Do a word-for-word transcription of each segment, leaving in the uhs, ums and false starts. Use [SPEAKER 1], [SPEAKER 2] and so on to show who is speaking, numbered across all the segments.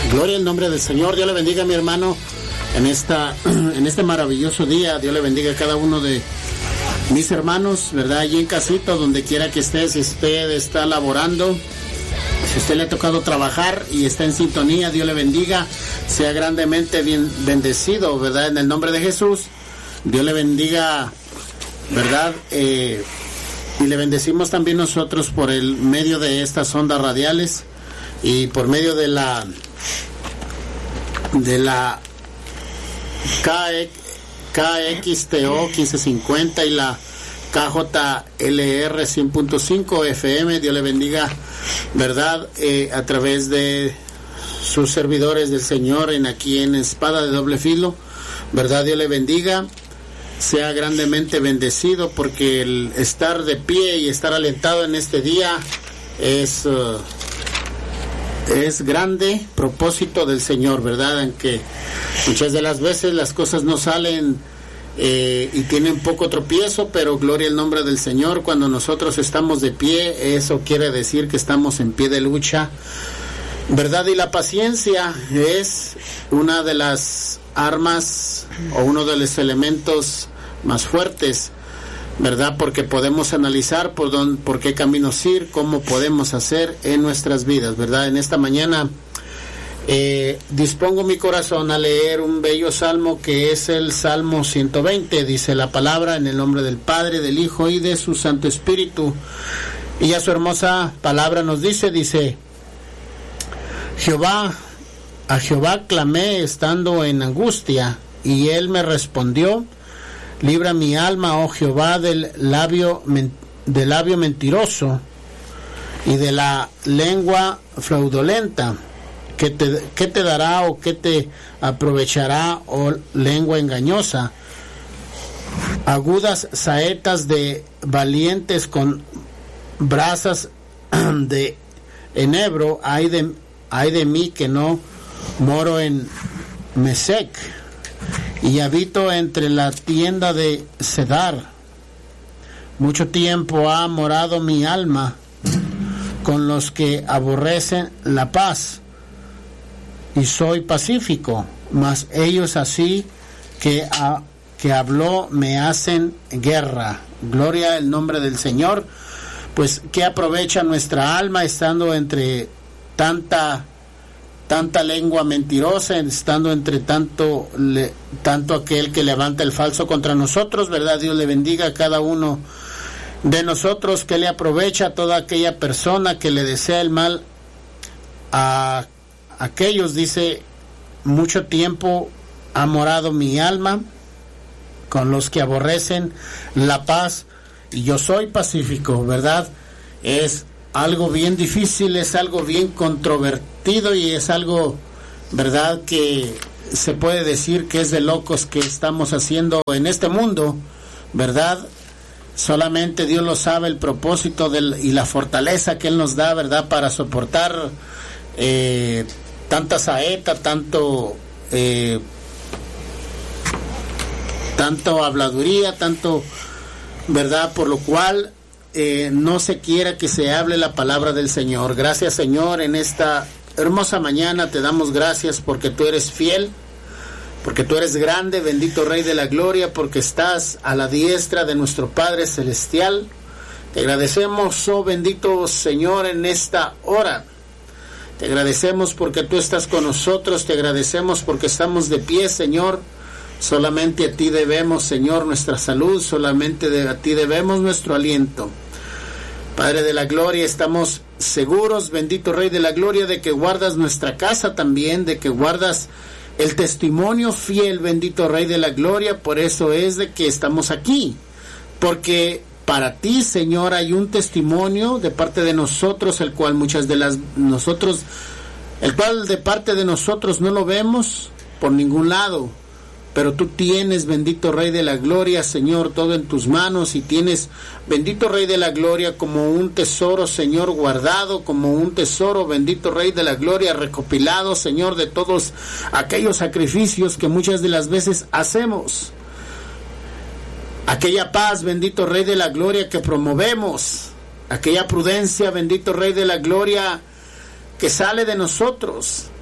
[SPEAKER 1] Gloria al nombre del Señor. Dios le bendiga, mi hermano, en esta en este maravilloso día. Dios le bendiga a cada uno de mis hermanos, ¿verdad? Allí en casita, donde quiera que esté, si usted está laborando, si usted le ha tocado trabajar y está en sintonía, Dios le bendiga, sea grandemente bien bendecido, ¿verdad? En el nombre de Jesús, Dios le bendiga, ¿verdad? Eh, y le bendecimos también nosotros por el medio de estas ondas radiales y por medio de la de la K X T O quince cincuenta y la K J L R cien punto cinco F M. Dios le bendiga, ¿verdad? Eh, a través de sus servidores del Señor en aquí en Espada de Doble Filo, ¿verdad? Dios le bendiga, sea grandemente bendecido, porque el estar de pie y estar alentado en este día es uh, es grande propósito del Señor, ¿verdad? Aunque muchas de las veces las cosas no salen eh, y tienen poco tropiezo, pero gloria al nombre del Señor. Cuando nosotros estamos de pie, eso quiere decir que estamos en pie de lucha, ¿verdad? Y la paciencia es una de las armas o uno de los elementos más fuertes, ¿verdad? Porque podemos analizar por dónde, por qué caminos ir, cómo podemos hacer en nuestras vidas, ¿verdad? En esta mañana eh, dispongo mi corazón a leer un bello salmo que es el Salmo ciento veinte. Dice la palabra: en el nombre del Padre, del Hijo y de su Santo Espíritu. Y a su hermosa palabra nos dice, dice: Jehová, a Jehová clamé estando en angustia, y él me respondió. Libra mi alma, oh Jehová, del labio, del labio mentiroso y de la lengua fraudulenta. ¿Qué te, qué te dará o qué te aprovechará, oh lengua engañosa? Agudas saetas de valientes con brasas de enebro, hay de, hay de mí que no moro en Mesec, y habito entre la tienda de Cedar. Mucho tiempo ha morado mi alma con los que aborrecen la paz, y soy pacífico, mas ellos así que, a, que habló me hacen guerra. Gloria al nombre del Señor. Pues ¿qué aprovecha nuestra alma estando entre tanta tanta lengua mentirosa, estando entre tanto le, tanto aquel que levanta el falso contra nosotros, ¿verdad? Dios le bendiga a cada uno de nosotros. Que le aprovecha a toda aquella persona que le desea el mal a aquellos. Dice: mucho tiempo ha morado mi alma con los que aborrecen la paz, y yo soy pacífico, ¿verdad? Es algo bien difícil, es algo bien controvertido, y es algo, ¿verdad?, que se puede decir que es de locos que estamos haciendo en este mundo, ¿verdad? Solamente Dios lo sabe, el propósito del, y la fortaleza que Él nos da, ¿verdad?, para soportar eh, tanta saeta, tanto eh, tanto habladuría, tanto, ¿verdad?, por lo cual Eh, no se quiera que se hable la palabra del Señor. Gracias, Señor, en esta hermosa mañana te damos gracias porque tú eres fiel, porque tú eres grande, bendito Rey de la Gloria, porque estás a la diestra de nuestro Padre Celestial. Te agradecemos, oh bendito Señor, en esta hora. Te agradecemos porque tú estás con nosotros, te agradecemos porque estamos de pie, Señor. Solamente a ti debemos, Señor, nuestra salud, solamente de, a ti debemos nuestro aliento. Padre de la Gloria, estamos seguros, bendito Rey de la Gloria, de que guardas nuestra casa también, de que guardas el testimonio fiel, bendito Rey de la Gloria. Por eso es de que estamos aquí, porque para ti, Señor, hay un testimonio de parte de nosotros, el cual muchas de las nosotros, el cual de parte de nosotros no lo vemos por ningún lado. Pero tú tienes, bendito Rey de la Gloria, Señor, todo en tus manos, y tienes, bendito Rey de la Gloria, como un tesoro, Señor, guardado, como un tesoro, bendito Rey de la Gloria, recopilado, Señor, de todos aquellos sacrificios que muchas de las veces hacemos. Aquella paz, bendito Rey de la Gloria, que promovemos, aquella prudencia, bendito Rey de la Gloria, que sale de nosotros.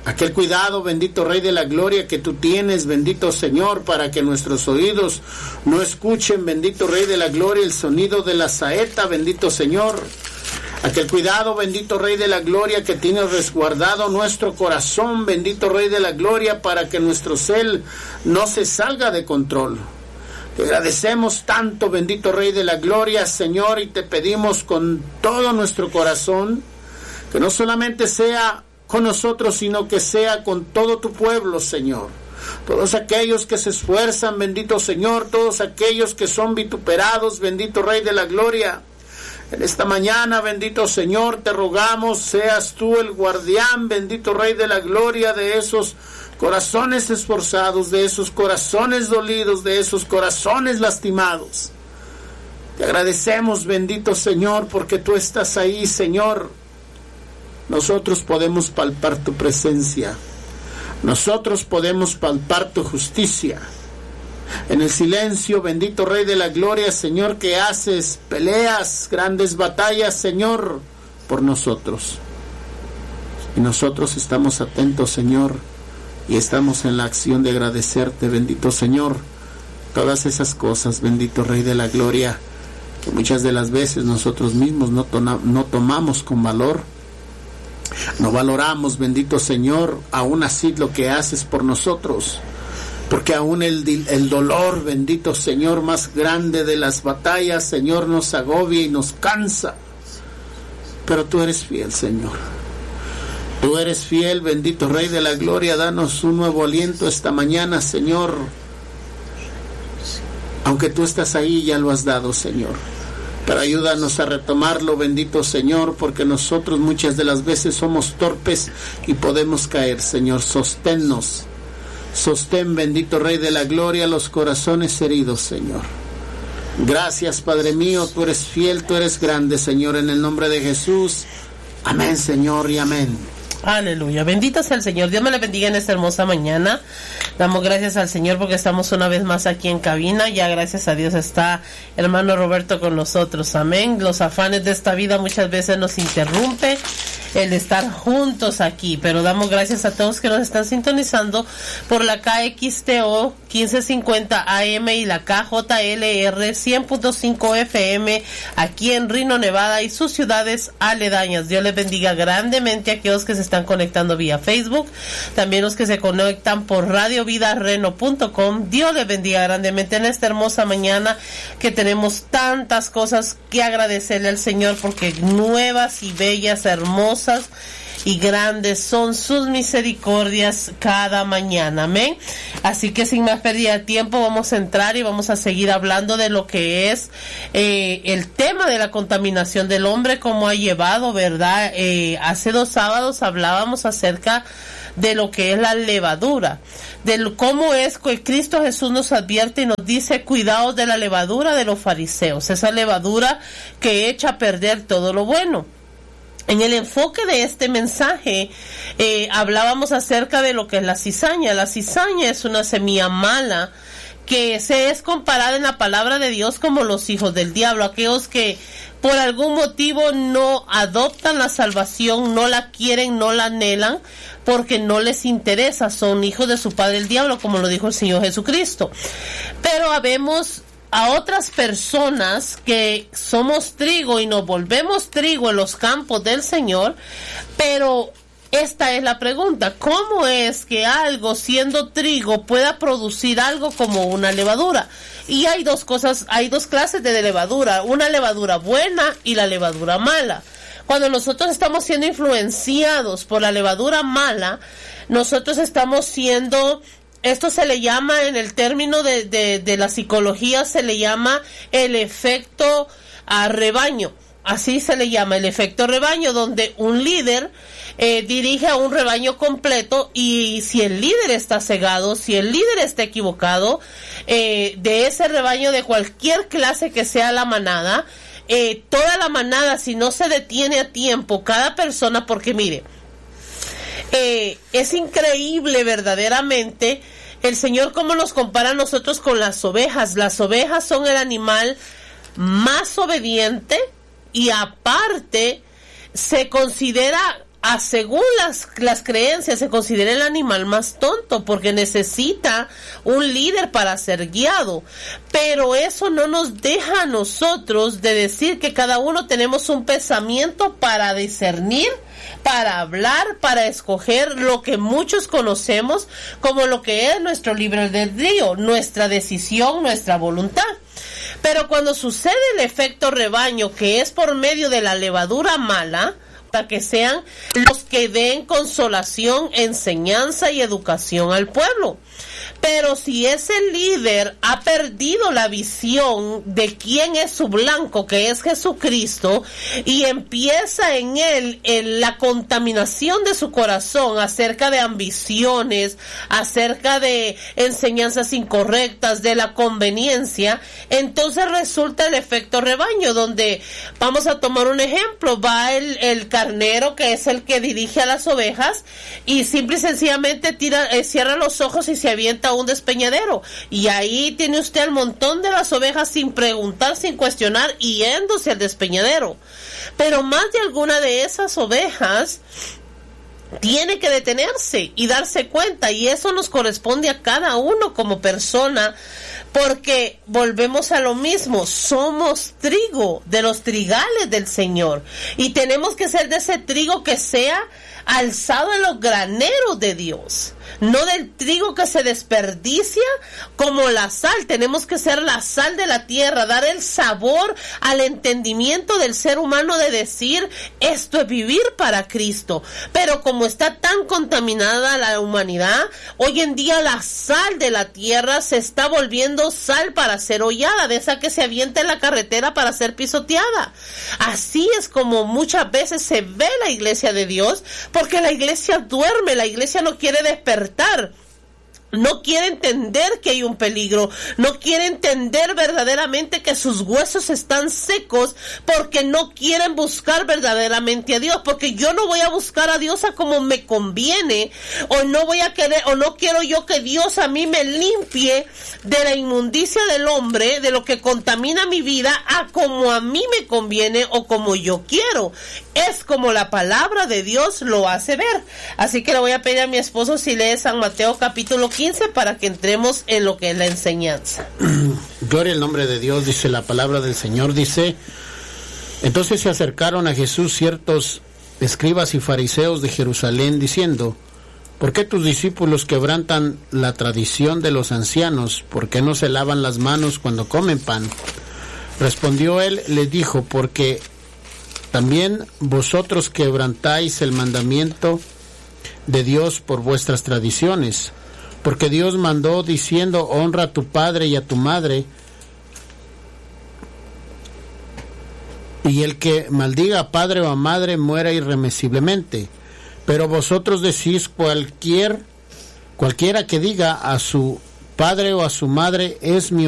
[SPEAKER 1] aquel cuidado, bendito Rey de la Gloria, que tú tienes, bendito Señor, para que nuestros oídos no escuchen, bendito Rey de la Gloria, el sonido de la saeta, bendito Señor. Aquel cuidado, bendito Rey de la Gloria, que tienes resguardado nuestro corazón, bendito Rey de la Gloria, para que nuestro ser no se salga de control. Te agradecemos tanto, bendito Rey de la Gloria, Señor, y te pedimos con todo nuestro corazón que no solamente sea con nosotros, sino que sea con todo tu pueblo, Señor. Todos aquellos que se esfuerzan, bendito Señor, todos aquellos que son vituperados, bendito Rey de la Gloria. En esta mañana, bendito Señor, te rogamos, seas tú el guardián, bendito Rey de la Gloria, de esos corazones esforzados, de esos corazones dolidos, de esos corazones lastimados. Te agradecemos, bendito Señor, porque tú estás ahí, Señor. Nosotros podemos palpar tu presencia. Nosotros podemos palpar tu justicia. En el silencio, bendito Rey de la Gloria, Señor, que haces peleas, grandes batallas, Señor, por nosotros. Y nosotros estamos atentos, Señor, y estamos en la acción de agradecerte, bendito Señor, todas esas cosas, bendito Rey de la Gloria, que muchas de las veces nosotros mismos no, tona, no tomamos con valor. No valoramos, bendito Señor, aún así lo que haces por nosotros, porque aún el, el dolor, bendito Señor, más grande de las batallas, Señor, nos agobia y nos cansa, pero tú eres fiel, Señor. Tú eres fiel, bendito Rey de la Gloria. Danos un nuevo aliento esta mañana, Señor. Aunque tú estás ahí, ya lo has dado, Señor. Pero ayúdanos a retomarlo, bendito Señor, porque nosotros muchas de las veces somos torpes y podemos caer, Señor. Sosténnos. Sostén, bendito Rey de la Gloria, los corazones heridos, Señor. Gracias, Padre mío, tú eres fiel, tú eres grande, Señor, en el nombre de Jesús. Amén, Señor, y amén.
[SPEAKER 2] Aleluya, bendito sea el Señor. Dios me le bendiga en esta hermosa mañana. Damos gracias al Señor porque estamos una vez más aquí en cabina. Ya gracias a Dios está hermano Roberto con nosotros. Amén. Los afanes de esta vida muchas veces nos interrumpe el estar juntos aquí, pero damos gracias a todos que nos están sintonizando por la K X T O quince cincuenta A M y la K J L R cien punto cinco F M aquí en Reno, Nevada y sus ciudades aledañas. Dios les bendiga grandemente a aquellos que se están conectando vía Facebook, también los que se conectan por radio vida reno punto com. Dios les bendiga grandemente en esta hermosa mañana que tenemos tantas cosas que agradecerle al Señor, porque nuevas y bellas, hermosas y grandes son sus misericordias cada mañana. Amén. Así que sin más pérdida de tiempo vamos a entrar y vamos a seguir hablando de lo que es eh, el tema de la contaminación del hombre, como ha llevado, ¿verdad? Eh, hace dos sábados hablábamos acerca de lo que es la levadura, de cómo es que Cristo Jesús nos advierte y nos dice: cuidaos de la levadura de los fariseos, esa levadura que echa a perder todo lo bueno. En el enfoque de este mensaje eh, hablábamos acerca de lo que es la cizaña. La cizaña es una semilla mala que se es comparada en la palabra de Dios como los hijos del diablo, aquellos que por algún motivo no adoptan la salvación, no la quieren, no la anhelan, porque no les interesa, son hijos de su padre el diablo, como lo dijo el Señor Jesucristo. Pero habemos a otras personas que somos trigo y nos volvemos trigo en los campos del Señor, pero esta es la pregunta: ¿cómo es que algo siendo trigo pueda producir algo como una levadura? Y hay dos cosas, hay dos clases de levadura, una levadura buena y la levadura mala. Cuando nosotros estamos siendo influenciados por la levadura mala, nosotros estamos siendo... Esto se le llama, en el término de, de, de la psicología, se le llama el efecto a rebaño. Así se le llama, el efecto rebaño, donde un líder eh, dirige a un rebaño completo, y si el líder está cegado, si el líder está equivocado, eh, de ese rebaño, de cualquier clase que sea la manada, eh, toda la manada, si no se detiene a tiempo, cada persona, porque mire, Eh, es increíble verdaderamente el Señor cómo nos compara a nosotros con las ovejas. Las ovejas son el animal más obediente y aparte se considera a, según las, las creencias, se considera el animal más tonto porque necesita un líder para ser guiado. Pero eso no nos deja a nosotros de decir que cada uno tenemos un pensamiento para discernir, para hablar, para escoger lo que muchos conocemos como lo que es nuestro libre albedrío, nuestra decisión, nuestra voluntad. Pero cuando sucede el efecto rebaño, que es por medio de la levadura mala, para que sean los que den consolación, enseñanza y educación al pueblo. Pero si ese líder ha perdido la visión de quién es su blanco, que es Jesucristo, y empieza en él en la contaminación de su corazón acerca de ambiciones, acerca de enseñanzas incorrectas, de la conveniencia, entonces resulta el efecto rebaño, donde, vamos a tomar un ejemplo, va el, el carnero, que es el que dirige a las ovejas, y simple y sencillamente tira, eh, cierra los ojos y se avienta un despeñadero, y ahí tiene usted el montón de las ovejas sin preguntar, sin cuestionar, y yéndose al despeñadero. Pero más de alguna de esas ovejas tiene que detenerse y darse cuenta, y eso nos corresponde a cada uno como persona, porque volvemos a lo mismo, somos trigo de los trigales del Señor, y tenemos que ser de ese trigo que sea alzado en los graneros de Dios, no del trigo que se desperdicia como la sal. Tenemos que ser la sal de la tierra, dar el sabor al entendimiento del ser humano de decir, esto es vivir para Cristo. Pero como está tan contaminada la humanidad, hoy en día la sal de la tierra se está volviendo sal para ser hollada, de esa que se avienta en la carretera para ser pisoteada. Así es como muchas veces se ve la iglesia de Dios, porque la iglesia duerme, la iglesia no quiere despertar. No quiere entender que hay un peligro, no quiere entender verdaderamente que sus huesos están secos, porque no quieren buscar verdaderamente a Dios, porque yo no voy a buscar a Dios a como me conviene, o no voy a querer, o no quiero yo que Dios a mí me limpie de la inmundicia del hombre, de lo que contamina mi vida, a como a mí me conviene o como yo quiero. Es como la palabra de Dios lo hace ver. Así que le voy a pedir a mi esposo si lee San Mateo capítulo quince para que entremos en lo que es la enseñanza.
[SPEAKER 1] Gloria al nombre de Dios. Dice la palabra del Señor, dice: entonces se acercaron a Jesús ciertos escribas y fariseos de Jerusalén, diciendo: ¿por qué tus discípulos quebrantan la tradición de los ancianos? ¿Por qué no se lavan las manos cuando comen pan? Respondió él, les dijo: porque también vosotros quebrantáis el mandamiento de Dios por vuestras tradiciones. Porque Dios mandó diciendo: honra a tu padre y a tu madre, y el que maldiga a padre o a madre muera irremisiblemente. Pero vosotros decís: cualquier cualquiera que diga a su padre o a su madre, es mi